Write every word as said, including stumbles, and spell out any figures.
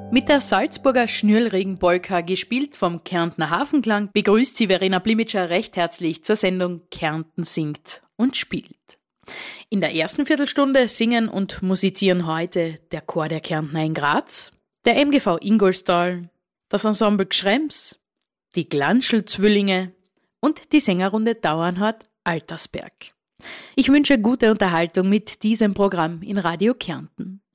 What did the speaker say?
Mit der Salzburger Schnürlregen-Polka, gespielt vom Kärntner Hafenklang, begrüßt sie Verena Blimitscher recht herzlich zur Sendung Kärnten singt und spielt. In der ersten Viertelstunde singen und musizieren heute der Chor der Kärntner in Graz, der M G V Ingolstal, das Ensemble Gschrems, die Glanschl-Zwillinge und die Sängerrunde Dauernhort-Altersberg. Ich wünsche gute Unterhaltung mit diesem Programm in Radio Kärnten.